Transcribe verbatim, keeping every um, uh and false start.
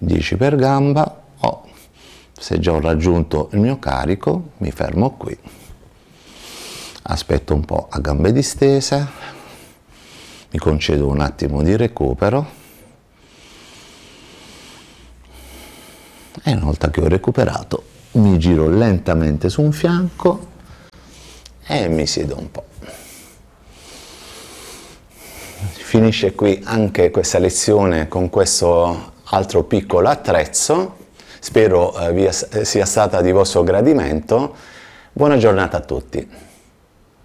dieci per gamba, o se già ho raggiunto il mio carico mi fermo qui, aspetto un po' a gambe distese, mi concedo un attimo di recupero e una volta che ho recuperato mi giro lentamente su un fianco e mi siedo un po'. Finisce qui anche questa lezione con questo altro piccolo attrezzo. Spero eh, vi sia stata di vostro gradimento. Buona giornata a tutti.